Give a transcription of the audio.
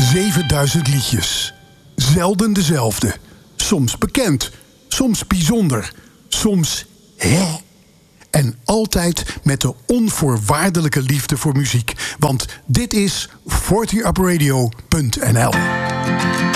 7000 liedjes. Zelden dezelfde. Soms bekend, soms bijzonder, soms hè. En altijd met de onvoorwaardelijke liefde voor muziek. Want dit is 40upradio.nl.